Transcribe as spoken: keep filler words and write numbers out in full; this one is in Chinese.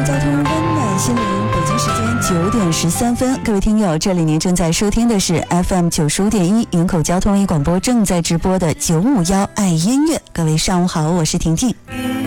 交通温暖心灵，北京时间九点十三分，各位听友，这里您正在收听的是 F M 九十五点一营口交通一广播正在直播的九五幺爱音乐。各位上午好，我是婷婷。